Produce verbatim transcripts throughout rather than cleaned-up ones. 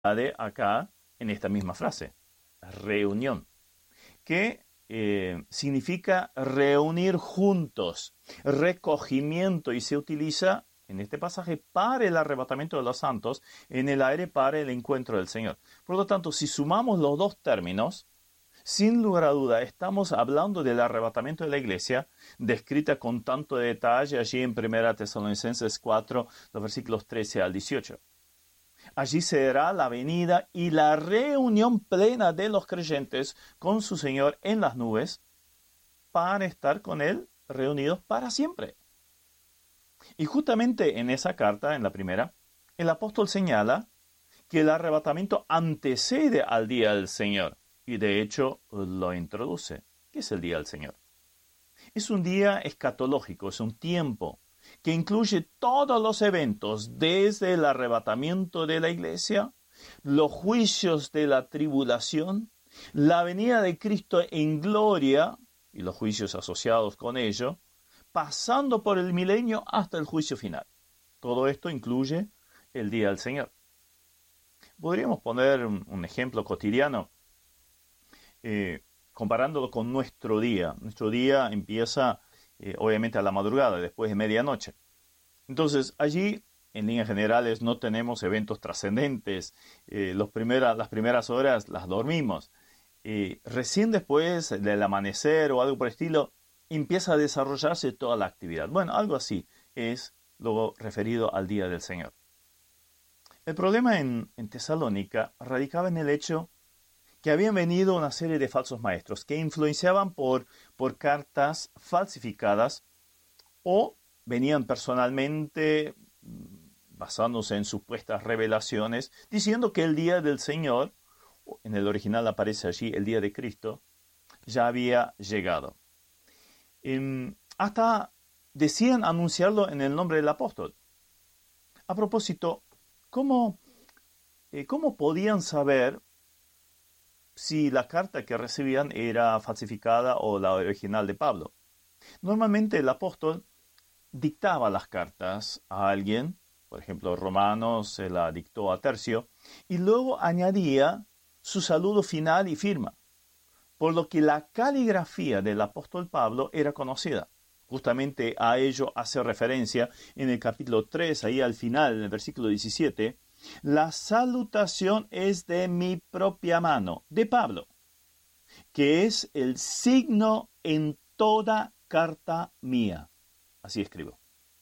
de acá en esta misma frase, reunión, que eh, significa reunir juntos, recogimiento, y se utiliza en este pasaje para el arrebatamiento de los santos, en el aire para el encuentro del Señor. Por lo tanto, si sumamos los dos términos, sin lugar a duda, estamos hablando del arrebatamiento de la iglesia, descrita con tanto detalle allí en primera Tesalonicenses cuatro, los versículos trece al dieciocho. Allí será la venida y la reunión plena de los creyentes con su Señor en las nubes para estar con Él reunidos para siempre. Y justamente en esa carta, en la primera, el apóstol señala que el arrebatamiento antecede al día del Señor y de hecho lo introduce. ¿Qué es el día del Señor? Es un día escatológico, es un tiempo que incluye todos los eventos, desde el arrebatamiento de la iglesia, los juicios de la tribulación, la venida de Cristo en gloria y los juicios asociados con ello, pasando por el milenio hasta el juicio final. Todo esto incluye el día del Señor. Podríamos poner un, un ejemplo cotidiano, eh, comparándolo con nuestro día. Nuestro día empieza Eh, obviamente a la madrugada, después de medianoche. Entonces, allí, en líneas generales, no tenemos eventos trascendentes. Eh, los primera, las primeras horas las dormimos. Eh, recién después del amanecer o algo por el estilo, empieza a desarrollarse toda la actividad. Bueno, algo así es lo referido al día del Señor. El problema en, en Tesalónica radicaba en el hecho que habían venido una serie de falsos maestros que influenciaban por, por cartas falsificadas o venían personalmente basándose en supuestas revelaciones, diciendo que el día del Señor, en el original aparece allí el día de Cristo, ya había llegado. Eh, hasta decían anunciarlo en el nombre del apóstol. A propósito, ¿cómo, eh, cómo podían saber si la carta que recibían era falsificada o la original de Pablo? Normalmente el apóstol dictaba las cartas a alguien, por ejemplo, Romanos se la dictó a Tercio, y luego añadía su saludo final y firma, por lo que la caligrafía del apóstol Pablo era conocida. Justamente a ello hace referencia en el capítulo tres, ahí al final, en el versículo diecisiete, la salutación es de mi propia mano, de Pablo, que es el signo en toda carta mía. Así escribo.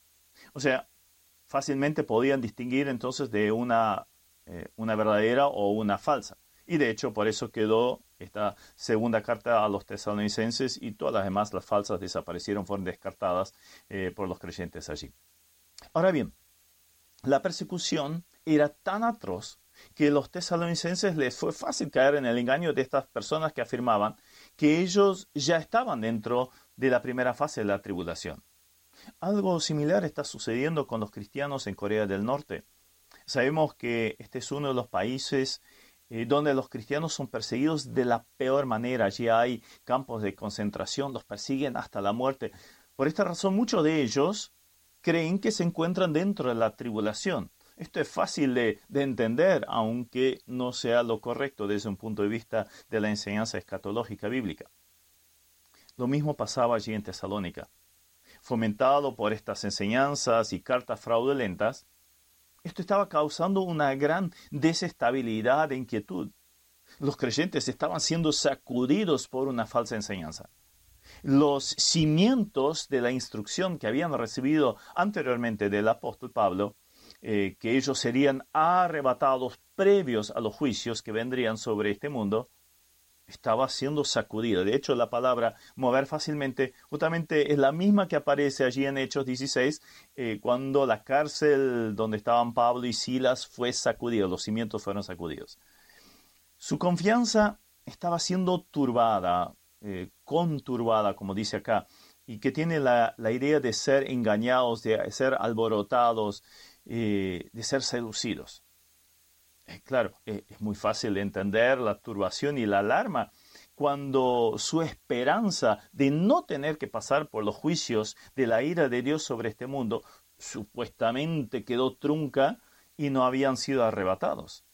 O sea, fácilmente podían distinguir entonces de una, eh, una verdadera o una falsa. Y de hecho, por eso quedó esta segunda carta a los tesalonicenses y todas las demás, las falsas, desaparecieron, fueron descartadas eh, por los creyentes allí. Ahora bien, la persecución era tan atroz que a los tesalonicenses les fue fácil caer en el engaño de estas personas que afirmaban que ellos ya estaban dentro de la primera fase de la tribulación. Algo similar está sucediendo con los cristianos en Corea del Norte. Sabemos que este es uno de los países eh, donde los cristianos son perseguidos de la peor manera. Allí hay campos de concentración, los persiguen hasta la muerte. Por esta razón, muchos de ellos creen que se encuentran dentro de la tribulación. Esto es fácil de, de entender, aunque no sea lo correcto desde un punto de vista de la enseñanza escatológica bíblica. Lo mismo pasaba allí en Tesalónica. Fomentado por estas enseñanzas y cartas fraudulentas, esto estaba causando una gran desestabilidad e inquietud. Los creyentes estaban siendo sacudidos por una falsa enseñanza. Los cimientos de la instrucción que habían recibido anteriormente del apóstol Pablo, eh, que ellos serían arrebatados previos a los juicios que vendrían sobre este mundo, estaba siendo sacudida. De hecho, la palabra mover fácilmente justamente es la misma que aparece allí en Hechos dieciséis, eh, cuando la cárcel donde estaban Pablo y Silas fue sacudida, los cimientos fueron sacudidos. Su confianza estaba siendo turbada, eh, conturbada, como dice acá, y que tiene la, la idea de ser engañados, de ser alborotados, eh, de ser seducidos. Eh, claro, eh, es muy fácil entender la turbación y la alarma cuando su esperanza de no tener que pasar por los juicios de la ira de Dios sobre este mundo supuestamente quedó trunca y no habían sido arrebatados.